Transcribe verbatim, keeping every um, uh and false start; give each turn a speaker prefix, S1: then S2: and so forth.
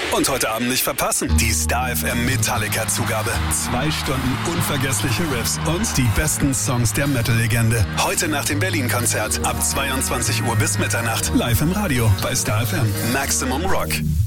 S1: Und heute Abend nicht verpassen, die Star F M Metallica-Zugabe. Zwei Stunden unvergessliche Riffs und die besten Songs der Metal-Legende. Heute nach dem Berlin-Konzert ab zweiundzwanzig Uhr bis Mitternacht. Live im Radio bei Star F M. Maximum Rock.